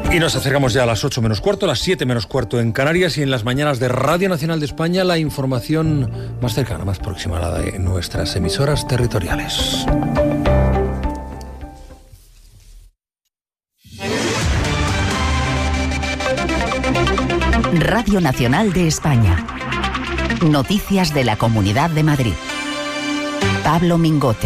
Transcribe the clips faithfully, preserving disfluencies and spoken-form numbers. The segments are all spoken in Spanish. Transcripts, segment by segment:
Y nos acercamos ya a las ocho menos cuarto, las siete menos cuarto en Canarias, y en las mañanas de Radio Nacional de España la información más cercana, más próxima a la de nuestras emisoras territoriales. Radio Nacional de España. Noticias de la Comunidad de Madrid. Pablo Mingote.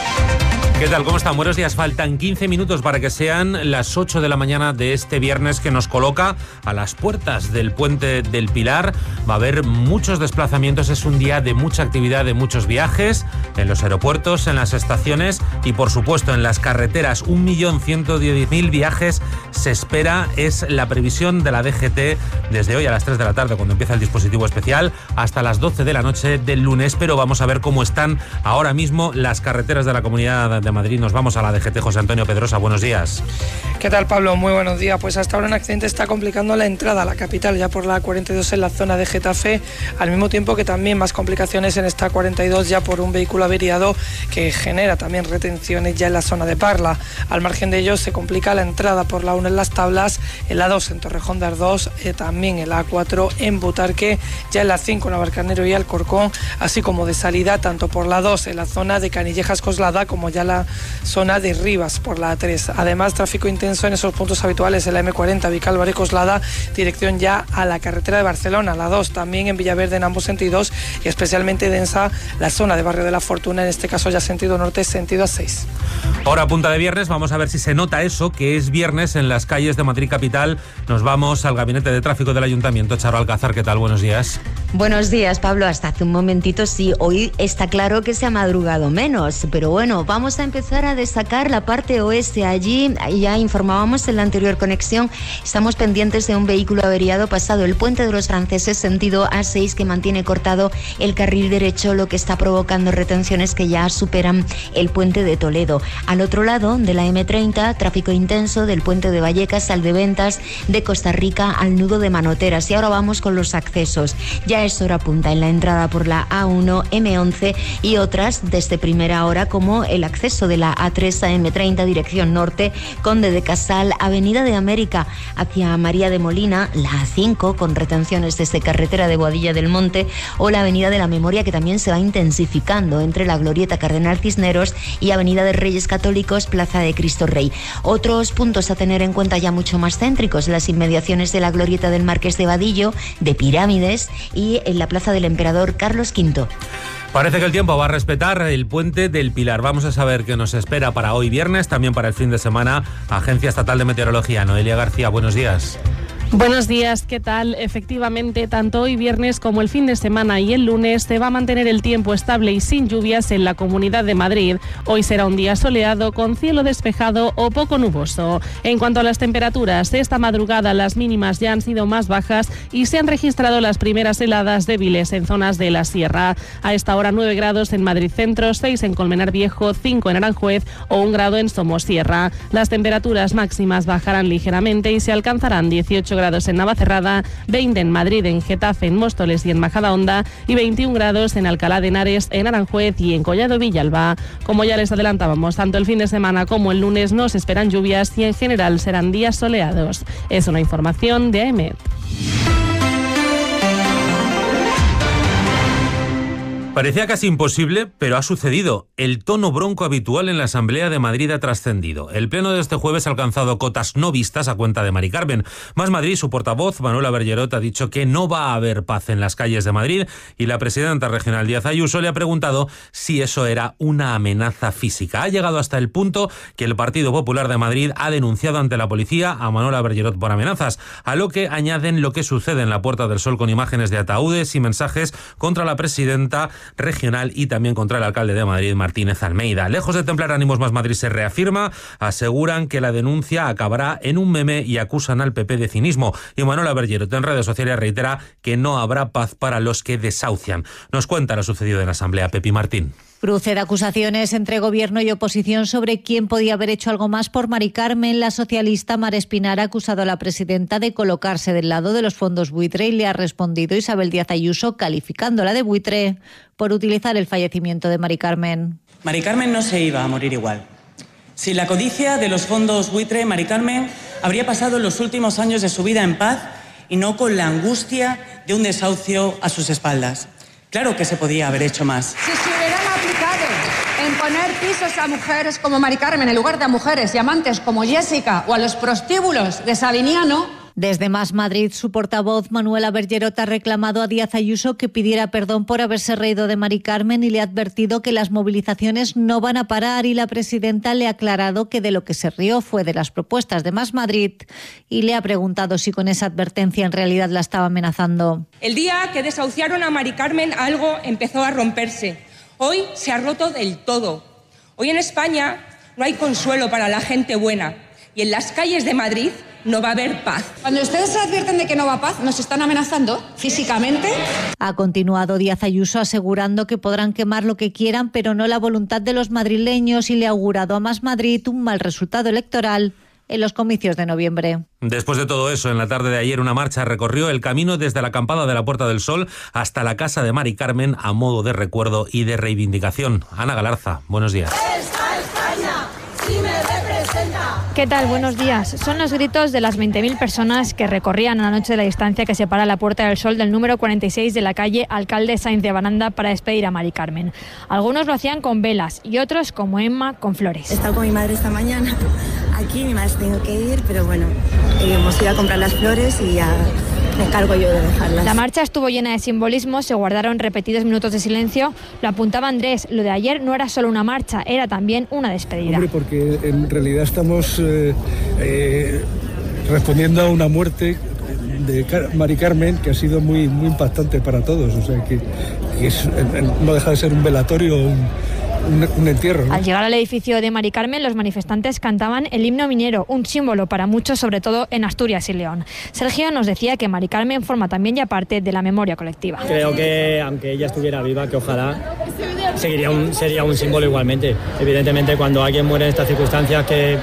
¿Qué tal? ¿Cómo están? Buenos días. Faltan quince minutos para que sean las ocho de la mañana de este viernes, que nos coloca a las puertas del Puente del Pilar. Va a haber muchos desplazamientos, es un día de mucha actividad, de muchos viajes en los aeropuertos, en las estaciones y por supuesto en las carreteras. un millón ciento diez mil viajes se espera, es la previsión de la D G T desde hoy a las tres de la tarde, cuando empieza el dispositivo especial, hasta las doce de la noche del lunes. Pero vamos a ver cómo están ahora mismo las carreteras de la Comunidad de Madrid. Nos vamos a la D G T. José Antonio Pedrosa, buenos días. ¿Qué tal, Pablo? Muy buenos días. Pues hasta ahora un accidente está complicando la entrada a la capital, ya por la cuarenta y dos en la zona de Getafe, al mismo tiempo que también más complicaciones en esta cuarenta y dos ya por un vehículo averiado que genera también retenciones ya en la zona de Parla. Al margen de ello se complica la entrada por la uno en Las Tablas, en la dos en Torrejón de Ardoz, eh, también en la A cuatro en Butarque, ya en la cinco en Navalcarnero y Alcorcón, así como de salida tanto por la dos en la zona de Canillejas Coslada como ya la zona de Rivas por la A tres. Además, tráfico intenso en esos puntos habituales en la M cuarenta, Vicálvaro y Coslada, dirección ya a la carretera de Barcelona, la dos, también en Villaverde en ambos sentidos, y especialmente densa la zona de Barrio de la Fortuna, en este caso ya sentido norte, sentido A seis. Ahora, punta de viernes, vamos a ver si se nota eso, que es viernes en las calles de Madrid capital. Nos vamos al gabinete de tráfico del Ayuntamiento. Charo Alcázar, ¿qué tal? Buenos días. Buenos días, Pablo. Hasta hace un momentito sí, hoy está claro que se ha madrugado menos, pero bueno, vamos a empezar a destacar la parte oeste. Allí ya informábamos en la anterior conexión, estamos pendientes de un vehículo averiado pasado el Puente de los Franceses, sentido A seis, que mantiene cortado el carril derecho, lo que está provocando retenciones que ya superan el Puente de Toledo. Al otro lado de la M treinta, tráfico intenso del Puente de Vallecas al de Ventas, de Costa Rica al nudo de Manoteras. Y ahora vamos con los accesos. Ya es hora punta en la entrada por la A uno, M once y otras desde primera hora, como el acceso de la A tres a M treinta dirección norte, Conde de Casal, Avenida de América hacia María de Molina, la A cinco con retenciones desde carretera de Boadilla del Monte, o la Avenida de la Memoria, que también se va intensificando entre la Glorieta Cardenal Cisneros y Avenida de Reyes Católicos, Plaza de Cristo Rey. Otros puntos a tener en cuenta ya mucho más céntricos, las inmediaciones de la Glorieta del Marqués de Vadillo, de Pirámides y en la Plaza del Emperador Carlos quinto. Parece que el tiempo va a respetar el Puente del Pilar. Vamos a saber qué nos espera para hoy viernes, también para el fin de semana. Agencia Estatal de Meteorología, Noelia García, buenos días. Buenos días, ¿qué tal? Efectivamente, tanto hoy viernes como el fin de semana y el lunes se va a mantener el tiempo estable y sin lluvias en la Comunidad de Madrid. Hoy será un día soleado con cielo despejado o poco nuboso. En cuanto a las temperaturas, de esta madrugada las mínimas ya han sido más bajas y se han registrado las primeras heladas débiles en zonas de la sierra. A esta hora nueve grados en Madrid Centro, seis en Colmenar Viejo, cinco en Aranjuez o un grado en Somosierra. Las temperaturas máximas bajarán ligeramente y se alcanzarán dieciocho grados en Navacerrada, veinte en Madrid, en Getafe, en Móstoles y en Majadahonda y veintiún grados en Alcalá de Henares, en Aranjuez y en Collado Villalba. Como ya les adelantábamos, tanto el fin de semana como el lunes no se esperan lluvias y en general serán días soleados. Es una información de A E M E T. Parecía casi imposible, pero ha sucedido. El tono bronco habitual en la Asamblea de Madrid ha trascendido. El pleno de este jueves ha alcanzado cotas no vistas a cuenta de Mari Carmen. Más Madrid, su portavoz, Manuela Bergerot, ha dicho que no va a haber paz en las calles de Madrid y la presidenta regional Díaz Ayuso le ha preguntado si eso era una amenaza física. Ha llegado hasta el punto que el Partido Popular de Madrid ha denunciado ante la policía a Manuela Bergerot por amenazas, a lo que añaden lo que sucede en la Puerta del Sol con imágenes de ataúdes y mensajes contra la presidenta regional y también contra el alcalde de Madrid, Martínez Almeida. Lejos de templar ánimos, Más Madrid se reafirma, aseguran que la denuncia acabará en un meme y acusan al P P de cinismo. Y Manuela Bergerot en redes sociales reitera que no habrá paz para los que desahucian. Nos cuenta lo sucedido en la Asamblea, Pepi Martín. Cruce de acusaciones entre gobierno y oposición sobre quién podía haber hecho algo más por Mari Carmen. La socialista Mar Espinar ha acusado a la presidenta de colocarse del lado de los fondos buitre y le ha respondido Isabel Díaz Ayuso calificándola de buitre por utilizar el fallecimiento de Mari Carmen. Mari Carmen no se iba a morir igual. Sin la codicia de los fondos buitre, Mari Carmen habría pasado los últimos años de su vida en paz y no con la angustia de un desahucio a sus espaldas. Claro que se podía haber hecho más. Si se hubieran aplicado en poner pisos a mujeres como Mari Carmen en lugar de a mujeres y amantes como Jessica o a los prostíbulos de Sabiniano. Desde Más Madrid, su portavoz Manuela Bergerot ha reclamado a Díaz Ayuso que pidiera perdón por haberse reído de Mari Carmen y le ha advertido que las movilizaciones no van a parar, y la presidenta le ha aclarado que de lo que se rió fue de las propuestas de Más Madrid y le ha preguntado si con esa advertencia en realidad la estaba amenazando. El día que desahuciaron a Mari Carmen algo empezó a romperse. Hoy se ha roto del todo. Hoy en España no hay consuelo para la gente buena y en las calles de Madrid no va a haber paz. Cuando ustedes se advierten de que no va a paz, ¿nos están amenazando físicamente? Ha continuado Díaz Ayuso asegurando que podrán quemar lo que quieran, pero no la voluntad de los madrileños, y le ha augurado a Más Madrid un mal resultado electoral en los comicios de noviembre. Después de todo eso, en la tarde de ayer una marcha recorrió el camino desde la acampada de la Puerta del Sol hasta la casa de Mari Carmen a modo de recuerdo y de reivindicación. Ana Galarza, buenos días. ¡Esta España sí me representa! ¿Qué tal? Buenos días. Son los gritos de las veinte mil personas que recorrían a la noche la distancia que separa la Puerta del Sol del número cuarenta y seis de la calle Alcalde Sainz de Baranda para despedir a Mari Carmen. Algunos lo hacían con velas y otros, como Emma, con flores. He estado con mi madre esta mañana. Aquí mi madre se tiene que ir, pero bueno, hemos ido a comprar las flores y ya me encargo yo de dejarlas. La marcha estuvo llena de simbolismo, se guardaron repetidos minutos de silencio. Lo apuntaba Andrés, lo de ayer no era solo una marcha, era también una despedida. Hombre, porque en realidad estamos eh, eh, respondiendo a una muerte de Car- Mari Carmen que ha sido muy, muy impactante para todos. O sea, que, que es, no deja de ser un velatorio, un, un, un entierro, ¿no? Al llegar al edificio de Mari Carmen, los manifestantes cantaban el himno minero, un símbolo para muchos, sobre todo en Asturias y León. Sergio nos decía que Mari Carmen forma también ya parte de la memoria colectiva. Creo que, aunque ella estuviera viva, que ojalá seguiría un, sería un símbolo igualmente. Evidentemente, cuando alguien muere en estas circunstancias, que,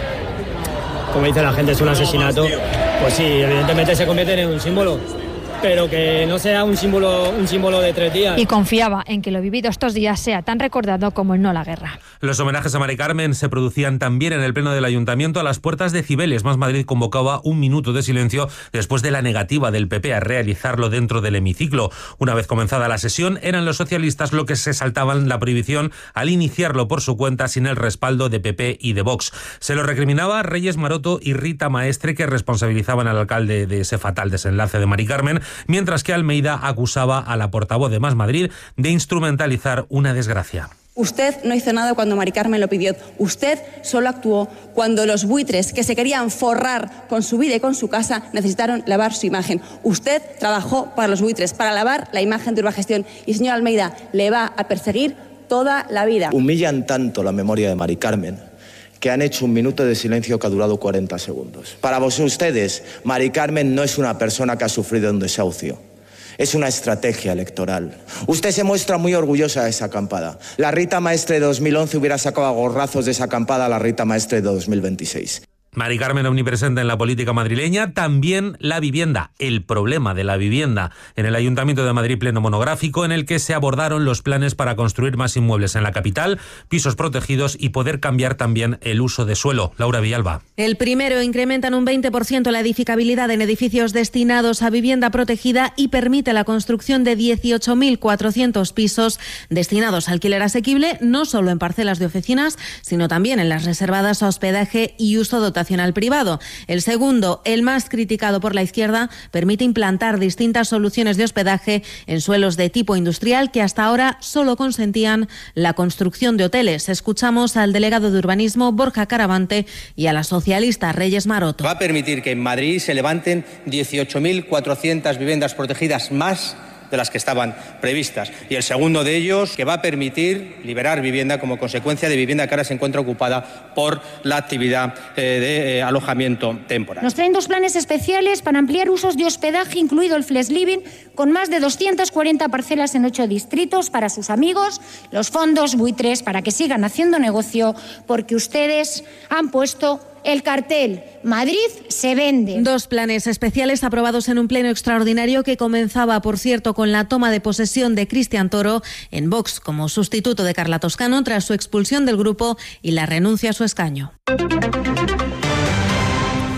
como dice la gente, es un asesinato, pues sí, evidentemente se convierte en un símbolo, pero que no sea un símbolo, un símbolo de tres días. Y confiaba en que lo vivido estos días sea tan recordado como el no a la guerra. Los homenajes a Mari Carmen se producían también en el pleno del Ayuntamiento a las puertas de Cibeles. Más Madrid convocaba un minuto de silencio después de la negativa del P P a realizarlo dentro del hemiciclo. Una vez comenzada la sesión, eran los socialistas los que se saltaban la prohibición al iniciarlo por su cuenta sin el respaldo de P P y de Vox. Se lo recriminaba Reyes Maroto y Rita Maestre, que responsabilizaban al alcalde de ese fatal desenlace de Mari Carmen, mientras que Almeida acusaba a la portavoz de Más Madrid de instrumentalizar una desgracia. Usted no hizo nada cuando Mari Carmen lo pidió. Usted solo actuó cuando los buitres que se querían forrar con su vida y con su casa necesitaron lavar su imagen. Usted trabajó para los buitres, para lavar la imagen de Urbagestión. Y, señor Almeida, le va a perseguir toda la vida. Humillan tanto la memoria de Mari Carmen que han hecho un minuto de silencio que ha durado cuarenta segundos. Para vos, ustedes, Mari Carmen no es una persona que ha sufrido un desahucio. Es una estrategia electoral. Usted se muestra muy orgullosa de esa acampada. La Rita Maestre de dos mil once hubiera sacado a gorrazos de esa acampada a la Rita Maestre de dos mil veintiséis. Mari Carmen omnipresente en la política madrileña, también la vivienda, el problema de la vivienda. En el Ayuntamiento de Madrid, pleno monográfico en el que se abordaron los planes para construir más inmuebles en la capital, pisos protegidos y poder cambiar también el uso de suelo. Laura Villalba. El primero incrementa en un veinte por ciento la edificabilidad en edificios destinados a vivienda protegida y permite la construcción de dieciocho mil cuatrocientos pisos destinados a alquiler asequible, no solo en parcelas de oficinas, sino también en las reservadas a hospedaje y uso dotacional privado. El segundo, el más criticado por la izquierda, permite implantar distintas soluciones de hospedaje en suelos de tipo industrial que hasta ahora solo consentían la construcción de hoteles. Escuchamos al delegado de urbanismo Borja Caravante y a la socialista Reyes Maroto. Va a permitir que en Madrid se levanten dieciocho mil cuatrocientas viviendas protegidas más de las que estaban previstas. Y el segundo de ellos, que va a permitir liberar vivienda como consecuencia de vivienda que ahora se encuentra ocupada por la actividad eh, de eh, alojamiento temporal. Nos traen dos planes especiales para ampliar usos de hospedaje, incluido el Flex Living, con más de doscientas cuarenta parcelas en ocho distritos para sus amigos, los fondos buitres, para que sigan haciendo negocio, porque ustedes han puesto el cartel Madrid se vende. Dos planes especiales aprobados en un pleno extraordinario que comenzaba, por cierto, con la toma de posesión de Cristian Toro en Vox como sustituto de Carla Toscano tras su expulsión del grupo y la renuncia a su escaño.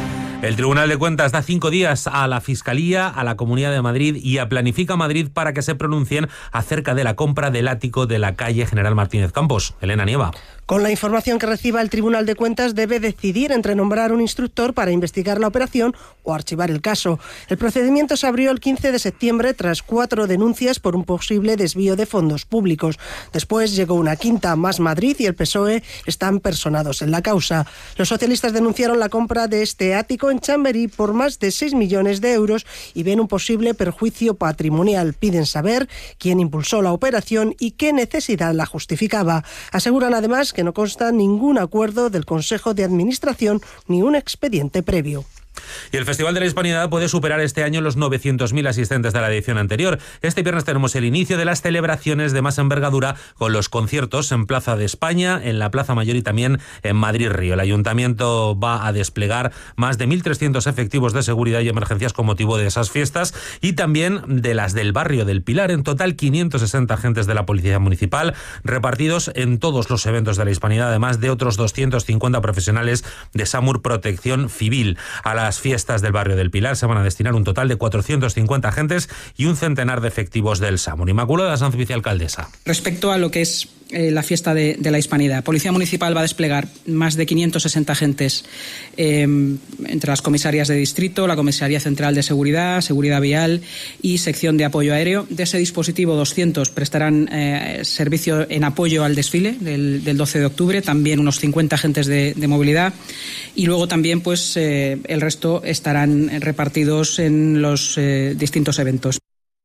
El Tribunal de Cuentas da cinco días a la Fiscalía, a la Comunidad de Madrid y a Planifica Madrid para que se pronuncien acerca de la compra del ático de la calle General Martínez Campos. Elena Nieva. Con la información que reciba el Tribunal de Cuentas debe decidir entre nombrar un instructor para investigar la operación o archivar el caso. El procedimiento se abrió el quince de septiembre tras cuatro denuncias por un posible desvío de fondos públicos. Después llegó una quinta, Más Madrid y el P S O E están personados en la causa. Los socialistas denunciaron la compra de este ático en Chamberí por más de seis millones de euros y ven un posible perjuicio patrimonial. Piden saber quién impulsó la operación y qué necesidad la justificaba. Aseguran además que no consta ningún acuerdo del Consejo de Administración ni un expediente previo. Y el Festival de la Hispanidad puede superar este año los novecientos mil asistentes de la edición anterior. Este viernes tenemos el inicio de las celebraciones de más envergadura con los conciertos en Plaza de España, en la Plaza Mayor y también en Madrid-Río. El Ayuntamiento va a desplegar más de mil trescientos efectivos de seguridad y emergencias con motivo de esas fiestas y también de las del barrio del Pilar. En total, quinientos sesenta agentes de la Policía Municipal repartidos en todos los eventos de la Hispanidad, además de otros doscientos cincuenta profesionales de SAMUR Protección Civil. A la las fiestas del barrio del Pilar se van a destinar un total de cuatrocientos cincuenta agentes y un centenar de efectivos del SAMUR. Inmaculada Sanz, vicealcaldesa. Respecto a lo que es eh, la fiesta de, de la Hispanidad, Policía Municipal va a desplegar más de quinientos sesenta agentes eh, entre las comisarias de distrito, la Comisaría Central de Seguridad, Seguridad Vial y Sección de Apoyo Aéreo. De ese dispositivo, doscientos prestarán eh, servicio en apoyo al desfile del, del doce de octubre, también unos cincuenta agentes de, de movilidad y luego también pues eh, el resto estarán repartidos en los eh, distintos eventos.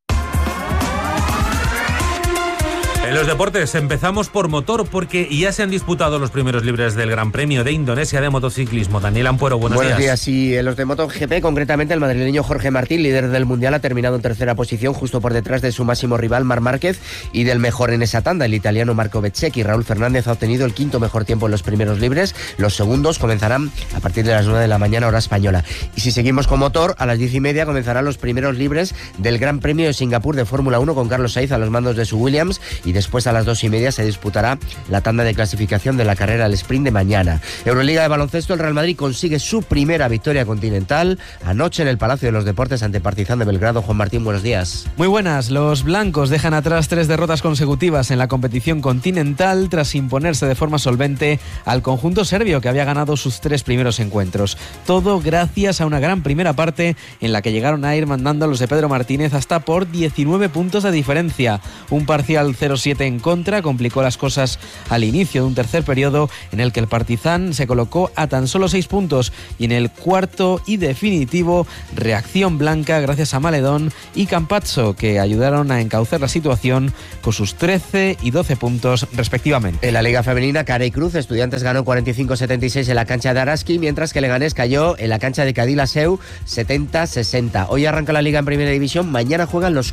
En los deportes empezamos por motor porque ya se han disputado los primeros libres del Gran Premio de Indonesia de motociclismo. Daniel Ampuero, buenos, buenos días. Buenos días, y en los de MotoGP, concretamente el madrileño Jorge Martín, líder del Mundial, ha terminado en tercera posición, justo por detrás de su máximo rival Marc Márquez y del mejor en esa tanda, el italiano Marco Bezzecchi. Raúl Fernández ha obtenido el quinto mejor tiempo en los primeros libres. Los segundos comenzarán a partir de las nueve de la mañana, hora española. Y si seguimos con motor, a las diez y media comenzarán los primeros libres del Gran Premio de Singapur de Fórmula uno con Carlos Sainz a los mandos de su Williams, y después a las dos y media se disputará la tanda de clasificación de la carrera al sprint de mañana. Euroliga de baloncesto, el Real Madrid consigue su primera victoria continental anoche en el Palacio de los Deportes ante Partizan de Belgrado. Juan Martín, buenos días. Muy buenas. Los blancos dejan atrás tres derrotas consecutivas en la competición continental tras imponerse de forma solvente al conjunto serbio que había ganado sus tres primeros encuentros. Todo gracias a una gran primera parte en la que llegaron a ir mandando a los de Pedro Martínez hasta por diecinueve puntos de diferencia. Un parcial cero siete en contra complicó las cosas al inicio de un tercer periodo en el que el Partizan se colocó a tan solo seis puntos, y en el cuarto y definitivo reacción blanca gracias a Maledón y Campazzo, que ayudaron a encauzar la situación con sus trece y doce puntos respectivamente. En la Liga Femenina, Carey Cruz, Estudiantes ganó cuarenta y cinco setenta y seis en la cancha de Araski, mientras que Leganés cayó en la cancha de Cadillaceu setenta sesenta. Hoy arranca la Liga en Primera División, mañana juegan los